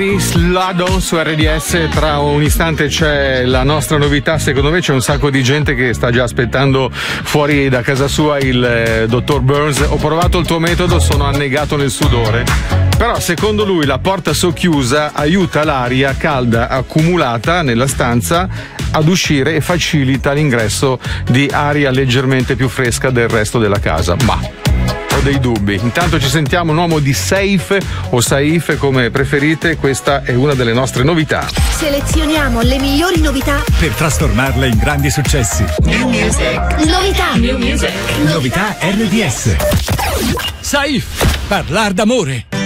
Slado su RDS. Tra un istante c'è la nostra novità. Secondo me c'è un sacco di gente che sta già aspettando fuori da casa sua il dottor Burns. Ho provato il tuo metodo, sono annegato nel sudore, però secondo lui la porta socchiusa aiuta l'aria calda accumulata nella stanza ad uscire e facilita l'ingresso di aria leggermente più fresca del resto della casa. Ma ho dei dubbi. Intanto ci sentiamo un uomo di Safe o Saif come preferite. Questa è una delle nostre novità. Selezioniamo le migliori novità per trasformarle in grandi successi. New Music. Novità. New Music. Novità RDS. Saif, parlar d'amore.